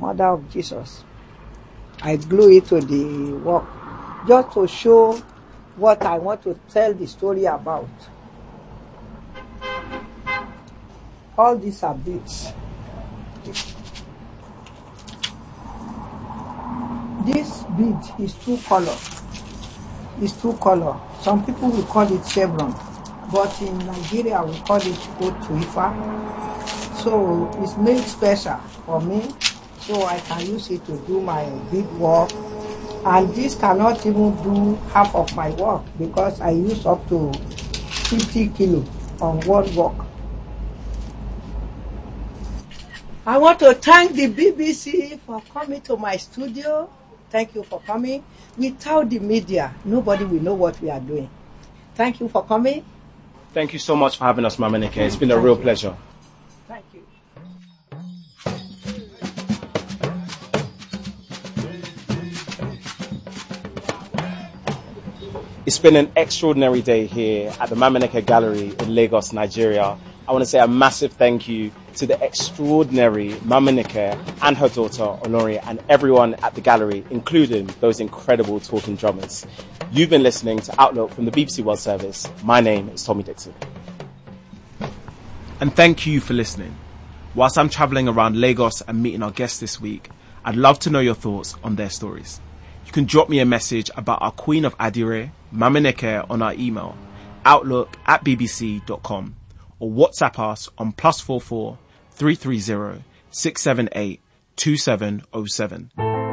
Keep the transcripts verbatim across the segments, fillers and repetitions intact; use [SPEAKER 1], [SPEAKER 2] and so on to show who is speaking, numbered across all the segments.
[SPEAKER 1] mother of Jesus. I glue it to the work just to show what I want to tell the story about. All these are beads. This bead is two color. It's two color. Some people will call it chevron, but in Nigeria we call it otuifa. So it's made special for me, so I can use it to do my big work. And this cannot even do half of my work because I use up to fifty kilo on one work. I want to thank the B B C for coming to my studio. Thank you for coming. Without the media, nobody will know what we are doing. Thank you for coming.
[SPEAKER 2] Thank you so much for having us, Mama Nneka. It's been a Thank real you. pleasure.
[SPEAKER 1] Thank you.
[SPEAKER 2] It's been an extraordinary day here at the Mama Nneka Gallery in Lagos, Nigeria. I want to say a massive thank you to the extraordinary Mama Nneka and her daughter Olori and everyone at the gallery, including those incredible talking drummers. You've been listening to Outlook from the B B C World Service. My name is Tommy Dixon. And thank you for listening. Whilst I'm travelling around Lagos and meeting our guests this week, I'd love to know your thoughts on their stories. You can drop me a message about our Queen of Adire, Mama Nneka, on our email, outlook at bbc dot com, or WhatsApp us on plus four four three three zero six seven eight two seven zero seven.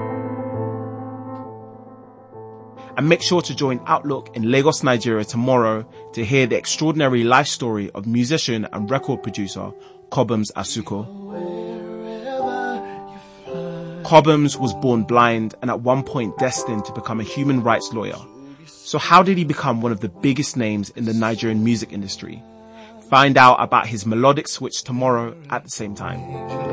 [SPEAKER 2] And make sure to join Outlook in Lagos, Nigeria tomorrow to hear the extraordinary life story of musician and record producer Cobhams Asuquo. Cobhams was born blind and at one point destined to become a human rights lawyer. So how did he become one of the biggest names in the Nigerian music industry? Find out about his melodic switch tomorrow at the same time.